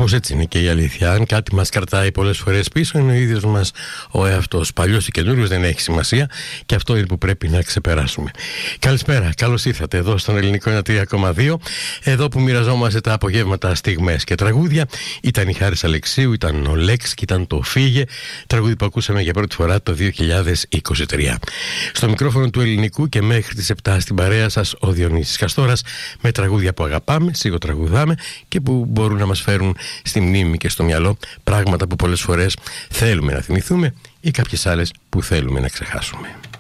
Κάπως έτσι είναι και η αλήθεια. Αν κάτι μας κρατάει πολλές φορές πίσω, είναι ο ίδιος μας ο εαυτός. Παλιός ή καινούριος δεν έχει σημασία, και αυτό είναι που πρέπει να ξεπεράσουμε. Καλησπέρα, καλώς ήρθατε εδώ στον Ελληνικό 103,2. Εδώ που μοιραζόμαστε τα απογεύματα, στιγμές και τραγούδια. Ήταν η Χάρης Αλεξίου, ήταν ο Λέξ και ήταν το Φύγε, τραγούδι που ακούσαμε για πρώτη φορά το 2023. Στο μικρόφωνο του Ελληνικού και μέχρι τις 7 στην παρέα σας ο Διονύσης Καστόρας, με τραγούδια που αγαπάμε, σιγοτραγουδάμε και που μπορούν να μας φέρουν στη μνήμη και στο μυαλό πράγματα που πολλές φορές θέλουμε να θυμηθούμε ή κάποιες άλλες που θέλουμε να ξεχάσουμε.